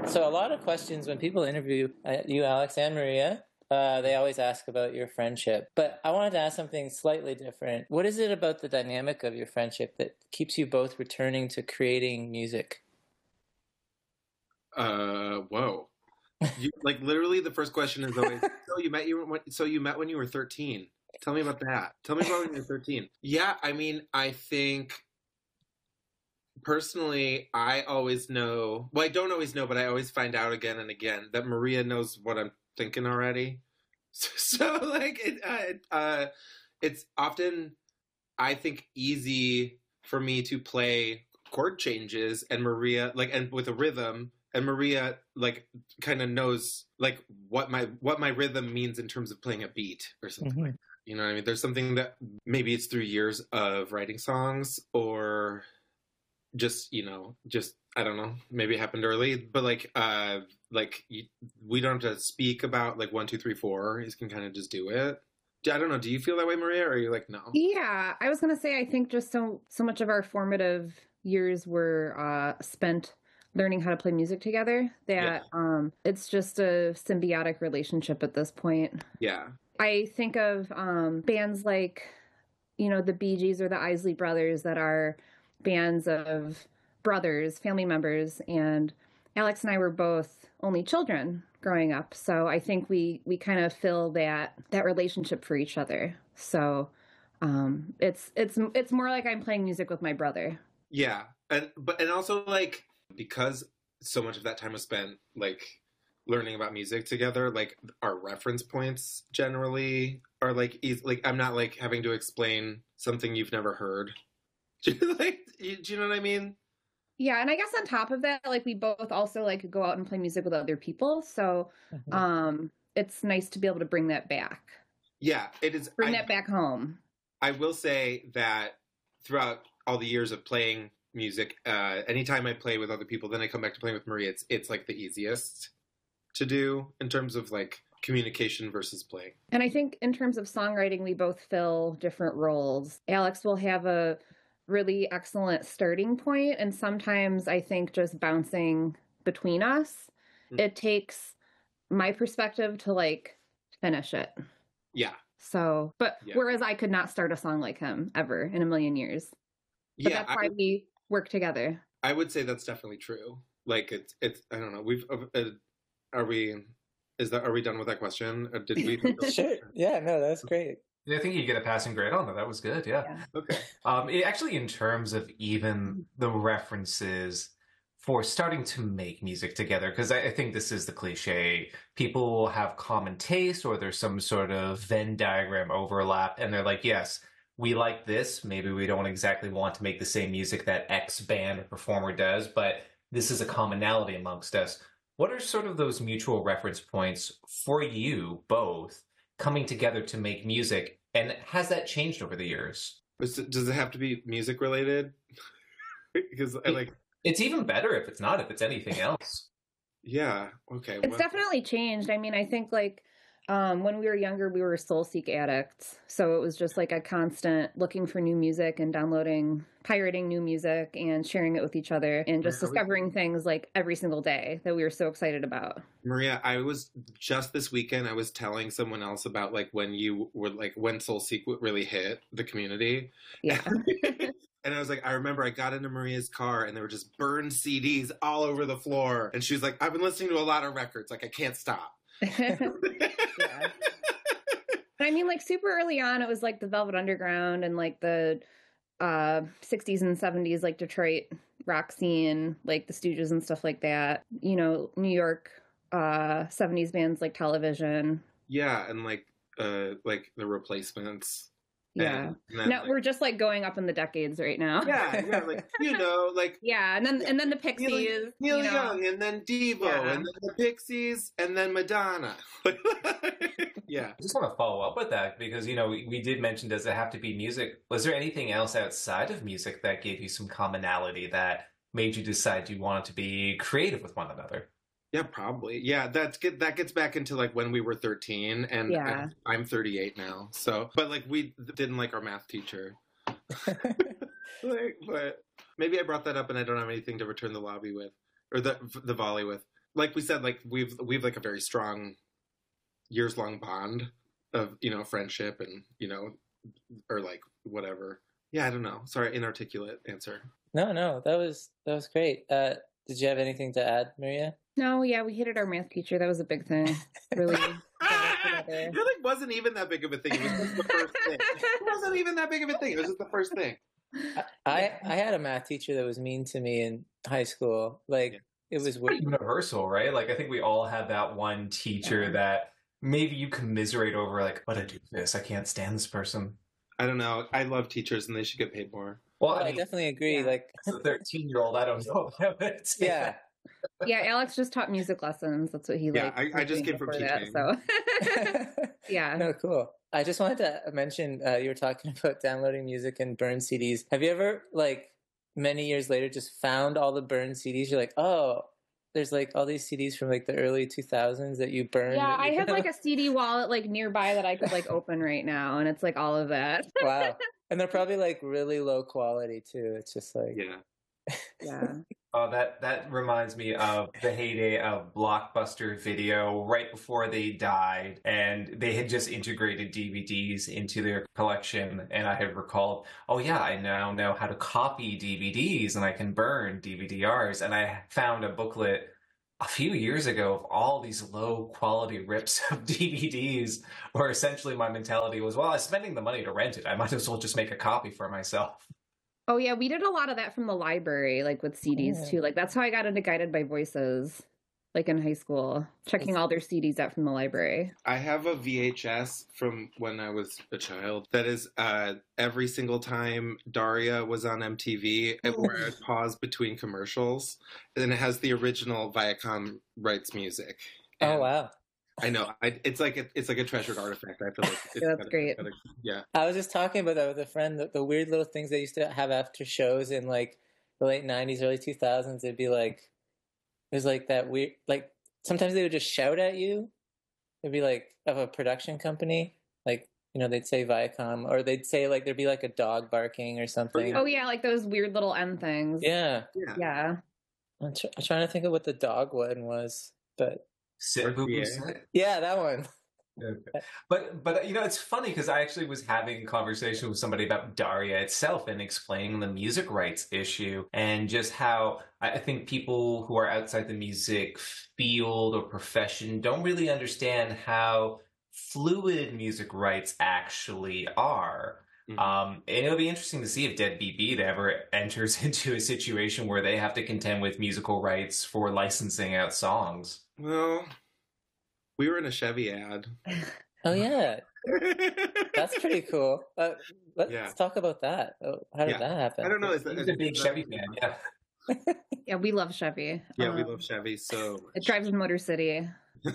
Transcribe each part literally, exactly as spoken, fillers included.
So a lot of questions when people interview uh, you, Alex and Maria, uh, they always ask about your friendship. But I wanted to ask something slightly different. What is it about the dynamic of your friendship that keeps you both returning to creating music? Uh, whoa. You, like literally, the first question is always, "So you met you so you met when you were thirteen? Tell me about that. Tell me about when you were thirteen." Yeah, I mean, I think personally, I always know. Well, I don't always know, but I always find out again and again that Maria knows what I'm thinking already. So, so like, it, uh, uh, it's often, I think, easy for me to play chord changes, and Maria like, and with a rhythm. And Maria, like, kind of knows, like, what my what my rhythm means in terms of playing a beat or something mm-hmm. like that. You know what I mean? There's something that maybe it's through years of writing songs, or just, you know, just, I don't know, maybe it happened early. But, like, uh, like you, we don't have to speak about, like, one, two, three, four. You can kind of just do it. I don't know. Do you feel that way, Maria, or are you like, no? Yeah, I was going to say, I think just so, so much of our formative years were uh, spent learning how to play music together, that yeah. um, it's just a symbiotic relationship at this point. Yeah. I think of um, bands like, you know, the Bee Gees or the Isley Brothers that are bands of brothers, family members, and Alex and I were both only children growing up. So I think we, we kind of fill that, that relationship for each other. So um, it's, it's, it's more like I'm playing music with my brother. Yeah. And, but, and also like, because so much of that time was spent like learning about music together, like our reference points generally are like easy, like I'm not like having to explain something you've never heard. Do you, like, do you know what I mean? Yeah, and I guess on top of that, like we both also like go out and play music with other people, so mm-hmm. um, it's nice to be able to bring that back. Yeah, it is. Bring I, that back home. I will say that throughout all the years of playing music, uh, anytime I play with other people, then I come back to playing with Maria, it's it's like the easiest to do in terms of like communication versus playing. And I think in terms of songwriting, we both fill different roles. Alex will have a really excellent starting point, and sometimes I think just bouncing between us, mm-hmm. it takes my perspective to like finish it. Yeah. So, but yeah. whereas I could not start a song like him ever in a million years. But yeah, that's why I, we work together. I would say that's definitely true. Like it's, it's, I don't know. We've, uh, are we, is that, are we done with that question? Or did we? Sure. Yeah, no, that's great. I think you get a passing grade on that. That was good. Yeah. yeah. Okay. Um, it, actually, in terms of even the references for starting to make music together, because I, I think this is the cliche. People have common taste, or there's some sort of Venn diagram overlap, and they're like, yes, we like this. Maybe we don't exactly want to make the same music that X band or performer does, but this is a commonality amongst us. What are sort of those mutual reference points for you both coming together to make music, and has that changed over the years? Does it have to be music related? Because I like it's even better if it's not, if it's anything else. Yeah. Okay. It's well, definitely changed. I mean, I think like um, when we were younger, we were soul seek addicts. So it was just like a constant looking for new music and downloading, pirating new music and sharing it with each other and just discovering things like every single day that we were so excited about. Maria, I was just this weekend, I was telling someone else about like when you were like, when Soul Seek really hit the community. Yeah. And I was like, I remember I got into Maria's car and there were just burned C Ds all over the floor. And she was like, I've been listening to a lot of records. Like, I can't stop. Yeah. I mean, like super early on, it was like the Velvet Underground and like the uh, sixties and seventies, like Detroit rock scene, like the Stooges and stuff like that. You know, New York uh, seventies bands like Television. Yeah, and like uh, like the Replacements. Yeah. And then, no, like, we're just like going up in the decades right now. Yeah, yeah, like you know, like yeah, and then and then the Pixies, Neil, Neil you know. Young, and then Devo, yeah. and then the Pixies, and then Madonna. Yeah. I just want to follow up with that because you know we, we did mention, does it have to be music? Was there anything else outside of music that gave you some commonality that made you decide you wanted to be creative with one another? Yeah, probably. Yeah, that's get that gets back into like when we were thirteen, and yeah. I, I'm thirty-eight now. So, but like we didn't like our math teacher. like, but maybe I brought that up, and I don't have anything to return the lobby with, or the the volley with. like we said, like we've we've like a very strong years long bond of, you know, friendship and, you know, or like whatever. Yeah, I don't know. Sorry, inarticulate answer. No, no, that was that was great. Uh, did you have anything to add, Maria? No, yeah, we hated our math teacher. That was a big thing. Really. It like wasn't even that big of a thing. It was just the first thing. It wasn't even that big of a thing. It was just the first thing. I I had a math teacher that was mean to me in high school. Like Yeah. it was It's pretty weird. universal, right? Like I think we all had that one teacher Yeah. that maybe you commiserate over, like, what I do this, I can't stand this person. I don't know. I love teachers and they should get paid more. Well, I I mean, definitely agree. Yeah. Like as a thirteen-year-old, I don't know about it. yeah. Yeah, Alex just taught music lessons. That's what he Yeah, liked. I- I just doing came from before that, teaching. so yeah. No, cool. I just wanted to mention uh, you were talking about downloading music and burn C Ds. Have you ever, like, many years later, just found all the burned C Ds? You're like, oh, there's like all these C Ds from like the early two thousands that you burned. Yeah, that I you have found? like a C D wallet like nearby that I could like open right now, and it's like all of that. Wow. And they're probably like really low quality too. It's just like Yeah. Yeah. Oh, that that reminds me of the heyday of Blockbuster Video right before they died, and they had just integrated D V Ds into their collection. And I had recalled, oh yeah, I now know how to copy D V Ds and I can burn D V D Rs. And I found a booklet a few years ago of all these low quality rips of D V Ds, where essentially my mentality was, well, I'm spending the money to rent it, I might as well just make a copy for myself. Oh yeah, we did a lot of that from the library, like with C Ds Yeah. too. Like that's how I got into Guided by Voices, like in high school, checking all their C Ds out from the library. I have a V H S from when I was a child that is uh, every single time Daria was on M T V, it where it paused between commercials, and it has the original Viacom rights music. oh And wow. I know. I, it's like a, it's like a treasured artifact. I feel like it's Yeah, that's gotta- great. gotta- yeah. I was just talking about that with a friend. The, the weird little things they used to have after shows in like the late nineties, early two thousands. It'd be like there's like that weird like sometimes they would just shout at you. It'd be like of a production company, like you know they'd say Viacom, or they'd say like there'd be like a dog barking or something. Oh yeah, like those weird little M things. Yeah, Yeah. Yeah. I'm, tr- I'm trying to think of what the dog one was, but Sit, boo, boo, Yeah. sit. yeah, that one. Okay. But but you know it's funny because I actually was having a conversation with somebody about Daria itself and explaining the music rights issue and just how I I think people who are outside the music field or profession don't really understand how fluid music rights actually are. Mhm. Um, and it'll be interesting to see if Deadbeat Beat ever enters into a situation where they have to contend with musical rights for licensing out songs. Well, we were in a Chevy ad. Oh yeah, that's pretty cool. Uh, let's Yeah. talk about that. Oh, how did Yeah. that happen? I don't know. Is that, He's a big Chevy fan, yeah. Yeah, we love Chevy. Yeah, we Um, love Chevy so It much. drives in Motor City.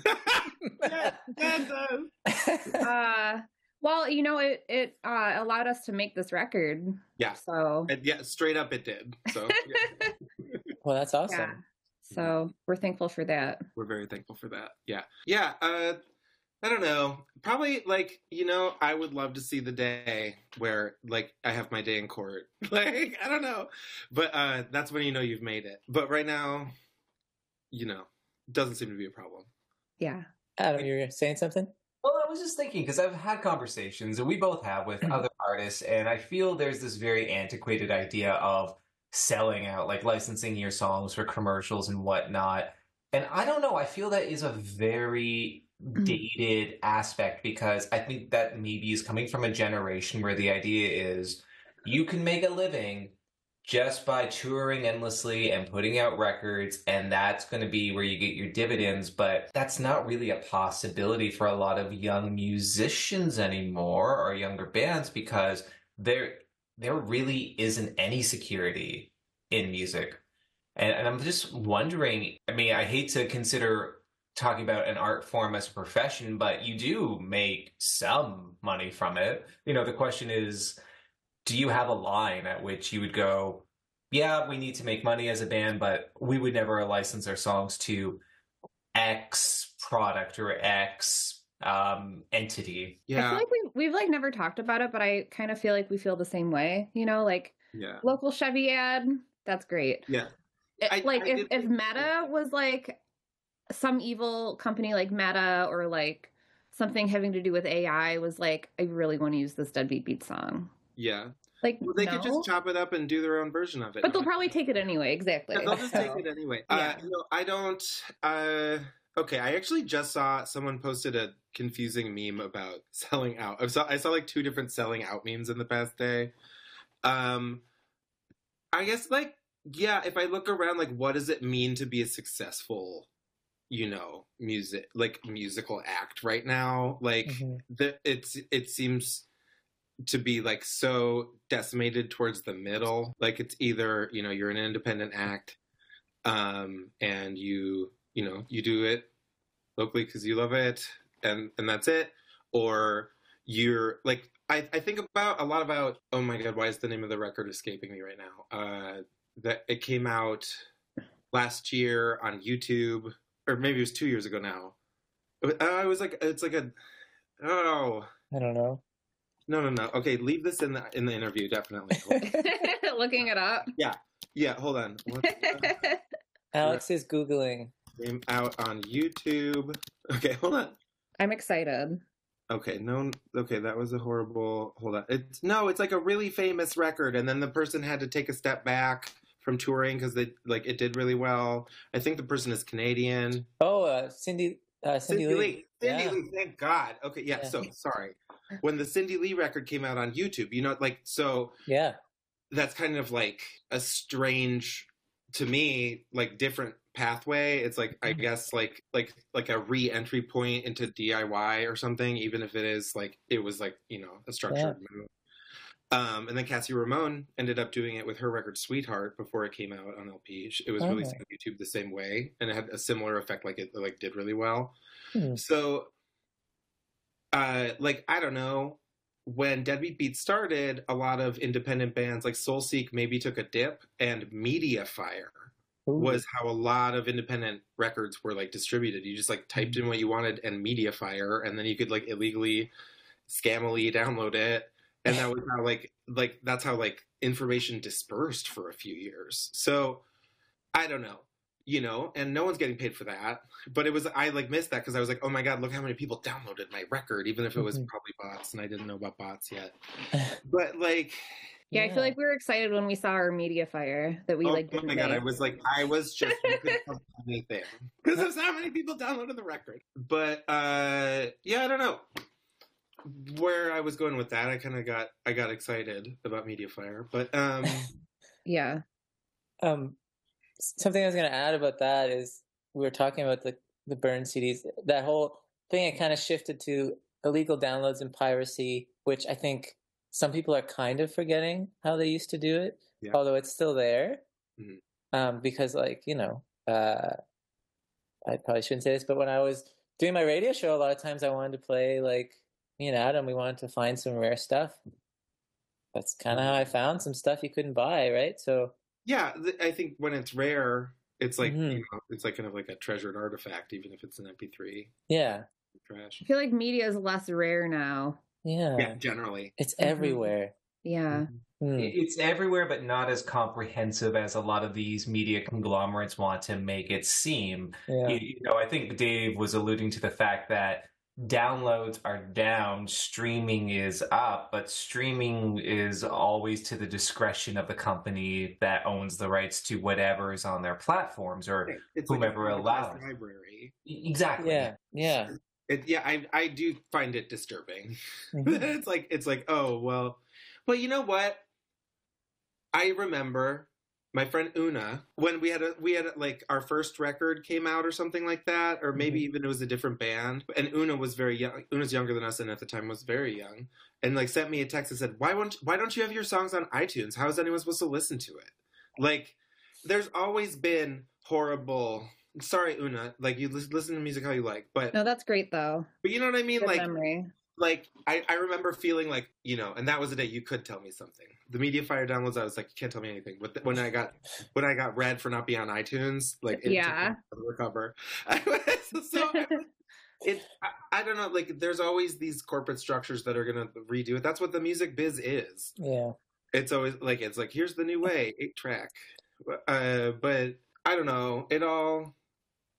yeah, yeah, it does. Uh, well, you know, it it uh, allowed us to make this record. Yeah. So And yeah, straight up it did. So yeah, Well, that's awesome. yeah. So we're thankful for that. we're very thankful for that. Yeah. Yeah. Uh, I don't know. Probably like, you know, I would love to see the day where like I have my day in court. Like, I don't know. But uh, that's when you know you've made it. But right now, you know, doesn't seem to be a problem. Yeah. Adam, you were saying something? Well, I was just thinking because I've had conversations, and we both have with other artists, and I feel there's this very antiquated idea of selling out, like licensing your songs for commercials and whatnot. And I don't know, I feel that is a very dated aspect because I think that maybe is coming from a generation where the idea is you can make a living just by touring endlessly and putting out records, and that's going to be where you get your dividends. But that's not really a possibility for a lot of young musicians anymore or younger bands because there there really isn't any security in music. And, and I'm just wondering, I mean, I hate to consider talking about an art form as a profession, but you do make some money from it. You know, the question is, do you have a line at which you would go, yeah, we need to make money as a band, but we would never license our songs to X product or X um, entity? I Yeah. feel like we we've like never talked about it, but I kind of feel like we feel the same way. You know, like Yeah. local Chevy ad, that's great. Yeah. It- I- like I if did if think- Meta was like some evil company like Meta or like something having to do with A I was like, I really want to use this Deadbeat Beat song. Yeah. Like, well, they no. could just chop it up and do their own version of it. But they'll probably take it anyway. Exactly. Yeah, they'll just so. take it anyway. Yeah. Uh, no, I don't. Uh, okay, I actually just saw someone posted a confusing meme about selling out. I saw I saw like two different selling out memes in the past day. Um, I guess like yeah, if I look around, like what does it mean to be a successful, you know, music like musical act right now? Like mm-hmm. the it's it seems to be like so decimated towards the middle. Like it's either, you know, you're an independent act um and you you know you do it locally because you love it and and that's it, or you're like I, I think about a lot about oh my god, why is the name of the record escaping me right now? Uh that it came out last year on YouTube, or maybe it was two years ago now. It was, uh, it was like it's like a oh I don't know. No, no, no. Okay, leave this in the in the interview, definitely. Looking it up. Yeah, yeah. Hold on. What's, uh, Alex is Googling. Came out on YouTube. Okay, hold on. I'm excited. Okay, no. Okay, that was a horrible. Hold on. It's no. It's like a really famous record, and then the person had to take a step back from touring because they like it did really well. I think the person is Canadian. Oh, uh, Cindy. Uh, Cindy, Cindy Lee. Lee. Cindy yeah. Lee. Thank God. Okay, yeah. yeah. So sorry. When the Cindy Lee record came out on YouTube, you know, like, so yeah, that's kind of like a strange, to me, like different pathway. It's like, I guess like, like, like a re-entry point into D I Y or something, even if it is like, it was like, you know, a structured yeah. move. Um, and then Cassie Ramone ended up doing it with her record Sweetheart before it came out on L P. It was oh. released on YouTube the same way, and it had a similar effect, like it like did really well. Hmm. So, uh, like, I don't know, when Deadbeat Beat started, a lot of independent bands like Soulseek maybe took a dip, and Mediafire Ooh. was how a lot of independent records were like distributed. You just like typed in what you wanted and Mediafire, and then you could like illegally, scammily download it. And that was how like, like, that's how like information dispersed for a few years. So I don't know, you know, and no one's getting paid for that. But it was, I like missed that because I was like, oh my God, look how many people downloaded my record, even if it was mm-hmm. probably bots and I didn't know about bots yet. But like, yeah, yeah, I feel like we were excited when we saw our Mediafire that we oh, like. Oh my God, I was like, I was just anything because there's how many people downloaded the record. But uh, yeah, I don't know where I was going with that. I kind of got, I got excited about Mediafire, but um, yeah. Um, something I was going to add about that is we were talking about the the burn C Ds. That whole thing, it kind of shifted to illegal downloads and piracy, which I think some people are kind of forgetting how they used to do it, yeah. although it's still there. Mm-hmm. Um, because, like, you know, uh, I probably shouldn't say this, but when I was doing my radio show, a lot of times I wanted to play, like, me and Adam, we wanted to find some rare stuff. That's kind of how I found some stuff you couldn't buy, right? So yeah, I think when it's rare, it's like mm-hmm. you know, it's like kind of like a treasured artifact, even if it's an M P three. Yeah, trash. I feel like media is less rare now. Yeah, yeah, generally, it's mm-hmm. everywhere. Yeah, mm-hmm. it's everywhere, but not as comprehensive as a lot of these media conglomerates want to make it seem. Yeah. You, you know, I think Dave was alluding to the fact that downloads are down, streaming is up, but streaming is always to the discretion of the company that owns the rights to whatever is on their platforms or it's whomever like allows. Library. Exactly. Yeah. Yeah. It, yeah, I I do find it disturbing. Mm-hmm. it's like it's like oh well, but you know what? I remember my friend Una, when we had a, we had a, like our first record came out or something like that, or maybe mm-hmm. even it was a different band. And Una was very young. Una's younger than us, and at the time was very young. And like sent me a text and said, "Why won't Why don't you have your songs on iTunes? How is anyone supposed to listen to it?" Like, there's always been horrible. Sorry, Una. Like you listen to music how you like, but no, that's great though. But you know what I mean? Good like. Memory. Like, I, I remember feeling like, you know, and that was the day you could tell me something. The Mediafire downloads, I was like, you can't tell me anything. But the, when I got when I got red for not being on iTunes, like, it yeah. took me to recover. so, it, I, I don't know, like, there's always these corporate structures that are going to redo it. That's what the music biz is. Yeah. It's always, like, it's like, here's the new way, eight track. Uh, but, I don't know, it all...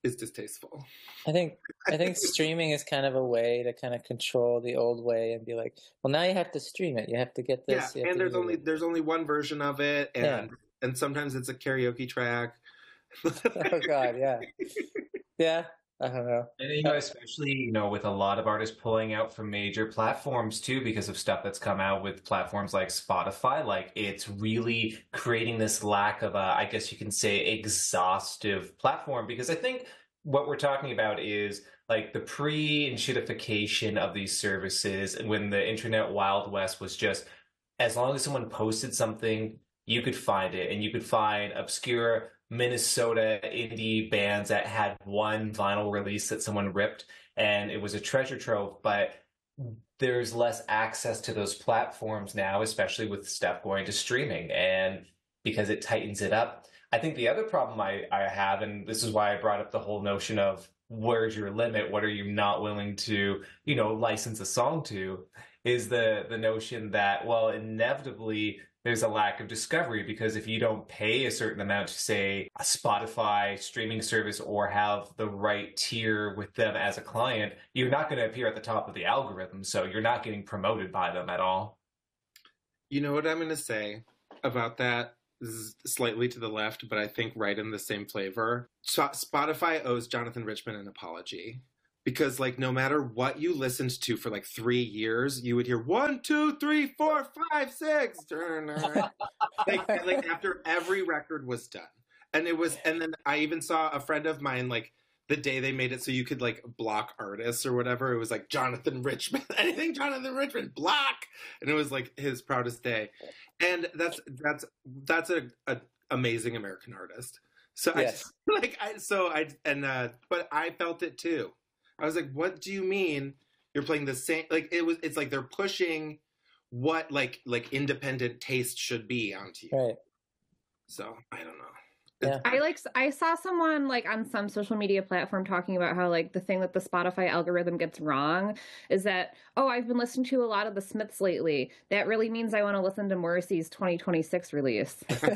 is distasteful. I think I think streaming is kind of a way to kind of control the old way and be like, well, now you have to stream it. You have to get this. Yeah, and there's only it. there's only one version of it, and yeah. and sometimes it's a karaoke track. Oh God, yeah, yeah. I don't know. And, you know, especially, you know, with a lot of artists pulling out from major platforms too, because of stuff that's come out with platforms like Spotify, like it's really creating this lack of a, I guess you can say, exhaustive platform. Because I think what we're talking about is like the pre-enshittification of these services, and when the internet Wild West was just, as long as someone posted something, you could find it, and you could find obscure Minnesota indie bands that had one vinyl release that someone ripped, and it was a treasure trove. But there's less access to those platforms now, especially with stuff going to streaming, and because it tightens it up. I think the other problem I, I have, and this is why I brought up the whole notion of where's your limit, what are you not willing to, you know, license a song to, is the the notion that, well, inevitably there's a lack of discovery, because if you don't pay a certain amount to, say, a Spotify streaming service or have the right tier with them as a client, you're not going to appear at the top of the algorithm, so you're not getting promoted by them at all. You know what I'm going to say about that? This is slightly to the left, but I think right in the same flavor. Spotify owes Jonathan Richman an apology. Because, like, no matter what you listened to for, like, three years, you would hear one, two, three, four, five, six. like, like, after every record was done. And it was, and then I even saw a friend of mine, like, the day they made it so you could, like, block artists or whatever. It was, like, Jonathan Richman. Anything Jonathan Richman, block! And it was, like, his proudest day. And that's, that's, that's a, a amazing American artist. So, yes. I, like, I, so I, and, uh, but I felt it too. I was like, what do you mean you're playing the same? Like, it was, it's like they're pushing what, like, like independent taste should be onto you. Right. So, I don't know. Yeah. I like, I saw someone like on some social media platform talking about how like the thing that the Spotify algorithm gets wrong is that, oh, I've been listening to a lot of the Smiths lately. That really means I want to listen to Morrissey's twenty twenty-six release.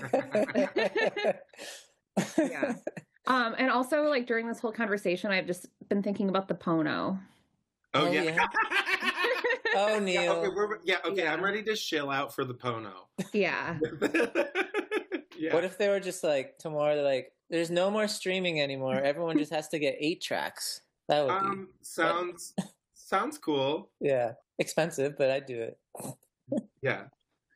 Yeah. Um, and also, like, during this whole conversation, I've just been thinking about the Pono. Oh, yeah. yeah. Oh, Neil. Yeah, okay, we're, yeah, okay yeah. I'm ready to chill out for the Pono. Yeah. Yeah. What if they were just like, tomorrow, they're like, there's no more streaming anymore. Everyone just has to get eight tracks. That would um, be... Sounds, sounds cool. Yeah. Expensive, but I'd do it. Yeah.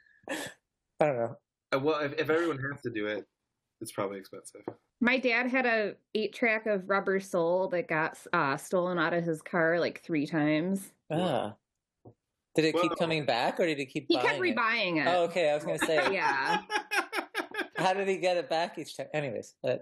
I don't know. Uh, well, if, if everyone has to do it, it's probably expensive. My dad had a eight track of Rubber Soul that got uh, stolen out of his car like three times. Ah. Did it Whoa. keep coming back, or did he keep he buying kept rebuying it? it? Oh, okay. I was going to say. Yeah. How did he get it back each time? Anyways. But...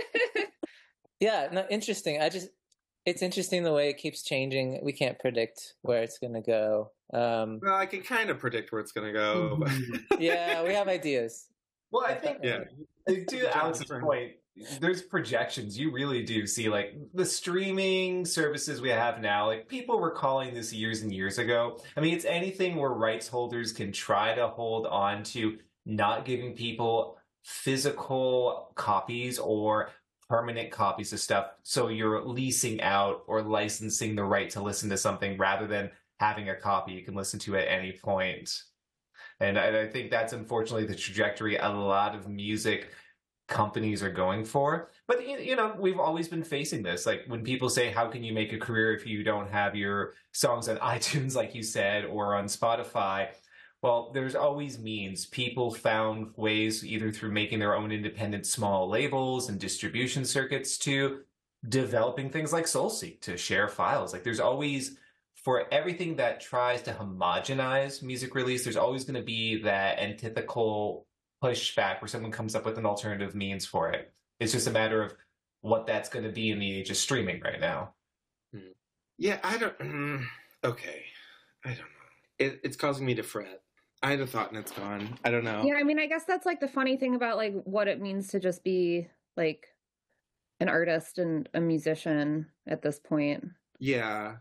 yeah, no, interesting. I just, it's interesting the way it keeps changing. We can't predict where it's going to go. Um, well, I can kind of predict where it's going to go. But... yeah, we have ideas. Well, I think, yeah. to Alex's point, there's projections. You really do see, like, the streaming services we have now, like, people were calling this years and years ago. I mean, it's anything where rights holders can try to hold on to not giving people physical copies or permanent copies of stuff. So you're leasing out or licensing the right to listen to something rather than having a copy you can listen to at any point. And I, I think that's unfortunately the trajectory a lot of music companies are going for. But, you know, we've always been facing this. Like, when people say, how can you make a career if you don't have your songs on iTunes, like you said, or on Spotify? Well, there's always means. People found ways, either through making their own independent small labels and distribution circuits, to developing things like SoulSeek to share files. Like, there's always, for everything that tries to homogenize music release, there's always going to be that antithetical pushback where someone comes up with an alternative means for it. It's just a matter of what that's going to be in the age of streaming right now. Yeah, I don't... Okay. I don't know. It, it's causing me to fret. I had a thought and it's gone. I don't know. Yeah, I mean, I guess that's like the funny thing about like what it means to just be like an artist and a musician at this point. Yeah.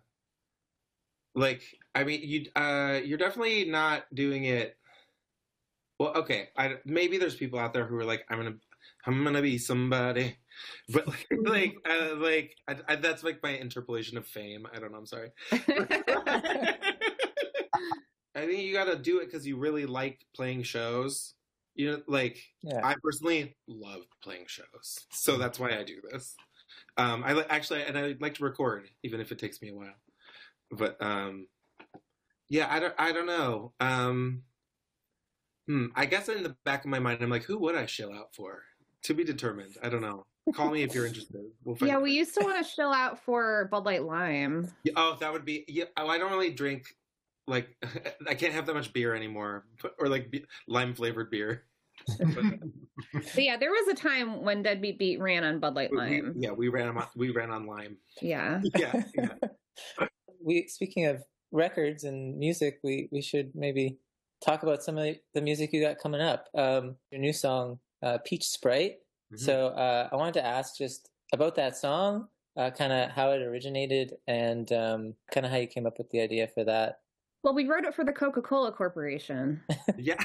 Like, I mean, you, uh, you're definitely not doing it. Well, okay. I, maybe there's people out there who are like, I'm going to, I'm gonna be somebody. But like, like, uh, like I, I, that's like my interpolation of Fame. I don't know. I'm sorry. I think you got to do it because you really like playing shows. You know, like Yeah. I personally love playing shows, so that's why I do this. Um, I li- actually, and I like to record, even if it takes me a while. But um, yeah, I don't, I don't know. Um, hmm, I guess in the back of my mind, I'm like, who would I shill out for? To be determined. I don't know. Call me if you're interested. We'll find Yeah, out. we used to want to chill out for Bud Light Lime. Yeah, oh, that would be. Yeah. Oh, I don't really drink. Like, I can't have that much beer anymore, or like be- lime flavored beer. But yeah, there was a time when Deadbeat Beat ran on Bud Light We- Lime. we- yeah, we ran on we ran on lime. Yeah. Yeah, yeah. We speaking of records and music, we we should maybe talk about some of the music you got coming up. Um, your new song, uh, Peach Sprite. Mhm. So uh, I wanted to ask just about that song, uh, kind of how it originated, and um, kind of how you came up with the idea for that. Well, we wrote it for the Coca-Cola Corporation. Yeah.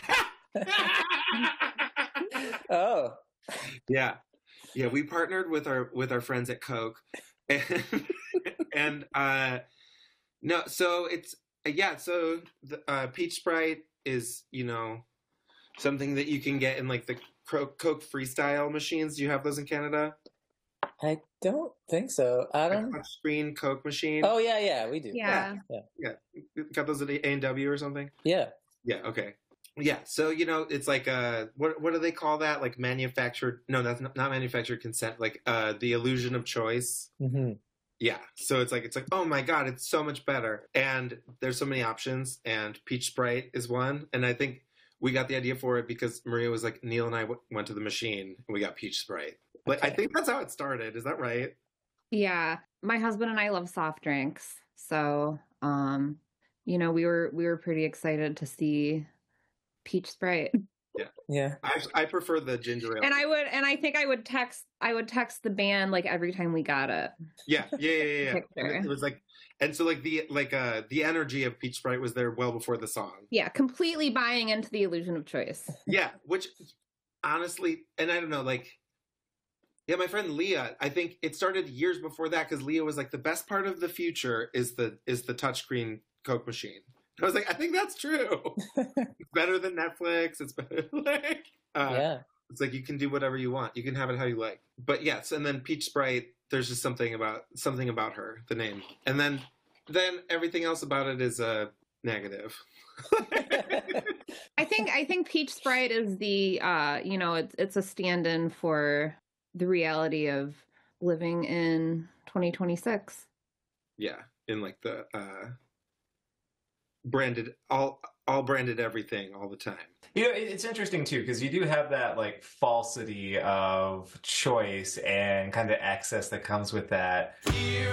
Oh, Yeah, yeah. We partnered with our with our friends at Coke, and, and uh, no, so it's yeah. So the uh, Peach Sprite is you know something that you can get in like the Coke Coke Freestyle machines. Do you have those in Canada? I don't think so. A Adam? touchscreen Coke machine. Oh yeah, yeah, we do. Yeah. Got those at A and W or something? Yeah. Yeah. Okay. Yeah. So you know, it's like uh, what what do they call that? Like manufactured? No, that's not, not manufactured consent. Like uh, the illusion of choice. hmm Yeah. So it's like it's like oh my god, it's so much better. And there's so many options, and Peach Sprite is one. And I think we got the idea for it because Maria was like, Neil and I w- went to the machine and we got Peach Sprite. Like I Okay. think that's how it started. Is that right? Yeah. My husband and I love soft drinks. So, um, you know, we were we were pretty excited to see Peach Sprite. Yeah. I I prefer the ginger ale. And I would and I think I would text I would text the band like every time we got it. Yeah, yeah, yeah, yeah. yeah. Picture. And it was like, and so like the like uh the energy of Peach Sprite was there well before the song. Yeah, completely buying into the illusion of choice. Yeah, which honestly, and I don't know, like, yeah, my friend Leah, I think it started years before that because Leah was like, the best part of the future is the is the touchscreen Coke machine. I was like, I think that's true. It's better than Netflix. It's better like uh, Yeah. it's like you can do whatever you want. You can have it how you like. But yes, and then Peach Sprite, there's just something about something about her, the name, and then then everything else about it is uh, negative. I think I think Peach Sprite is the uh, you know, it's it's a stand-in for the reality of living in twenty twenty-six. Yeah, in like the uh, branded all all branded everything all the time. You know, it- it's interesting too because you do have that like falsity of choice and kind of excess that comes with that. Here